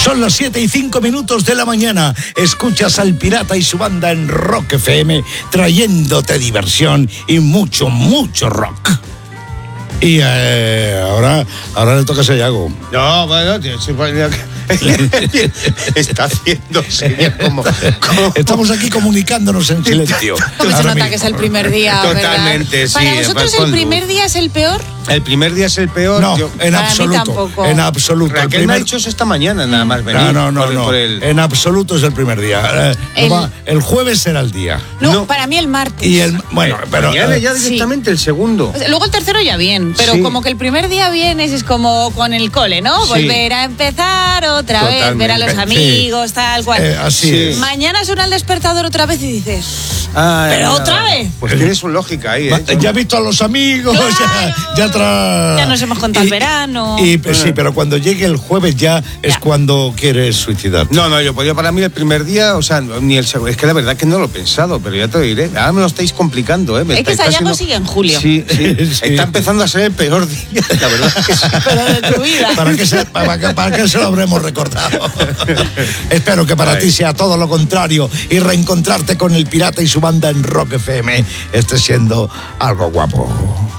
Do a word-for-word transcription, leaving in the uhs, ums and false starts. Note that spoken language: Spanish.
Son las siete y cinco minutos de la mañana. Escuchas al Pirata y su banda en Rock F M, trayéndote diversión y mucho, mucho rock. Y eh, ahora, ahora le toca a Sayago. No, bueno, tío, sí, bueno, está haciendo señas como, como... Estamos aquí comunicándonos en silencio. Porque se nota que es el primer día. Totalmente, ¿verdad? sí. ¿Para vosotros el primer día es el peor? El primer día es el peor. No, yo, en para absoluto. mí tampoco. En absoluto. Raquel primer... me ha dicho eso esta mañana, nada más venir. No, no, no, por, no. Por el... En absoluto es el primer día. Eh, El... No va, el jueves será el día. No, No. para mí el martes. Y el bueno, pero Mañana eh, ya directamente sí. el segundo. Luego el tercero ya bien, pero Sí. como que el primer día vienes es como con el cole, ¿no? Sí. Volver a empezar otra Totalmente. vez, ver a los amigos, Sí. tal cual. Eh, así Sí. es. Mañana suena el despertador otra vez y dices, Ah, ¿pero ya. otra vez? Pues tienes su lógica ahí, ¿eh? Ya he visto a los amigos, Claro. ya, ya tra... Ya nos hemos contado Y- el verano. Y, pues, sí, pero cuando llegue el jueves ya es Ya. cuando quieres suicidar. No, no, yo, pues yo para mí el primer día, o sea, ni el segundo, es que la verdad que no lo he pensado, pero ya te lo diré. Ahora me lo estáis complicando, ¿eh? Me Es que estáis Sayago haciendo- sigue en julio. Sí, sí, Sí. Está empezando a ser el peor día, la verdad que sí. Pero de tu vida. ¿Para qué, se, para, qué- para qué se lo habremos recordado? Espero que para Ay. ti sea todo lo contrario y reencontrarte con el Pirata y su banda en Rock F M esté siendo algo guapo.